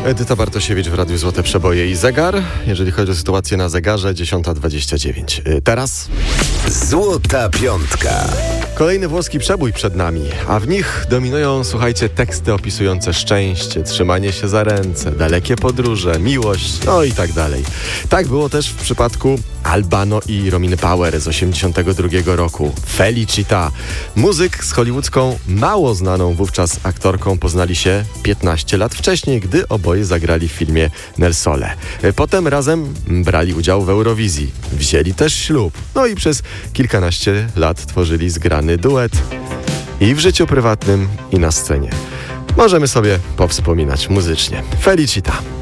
Edyta Bartosiewicz w Radiu Złote Przeboje i zegar. Jeżeli chodzi o sytuację na zegarze, 10:29. Teraz Złota Piątka. kolejny włoski przebój przed nami, a w nich dominują, słuchajcie, teksty opisujące szczęście, trzymanie się za ręce, dalekie podróże, miłość, no i tak dalej. Tak było też w przypadku Albano i Rominy Power z 1982 roku. Felicita. Muzyk z hollywoodzką, mało znaną wówczas aktorką poznali się 15 lat wcześniej, gdy oboje zagrali w filmie Nel Sole. Potem razem brali udział w Eurowizji. Wzięli też ślub. No i przez kilkanaście lat tworzyli zgrany duet i w życiu prywatnym, i na scenie. Możemy sobie powspominać muzycznie. Felicita.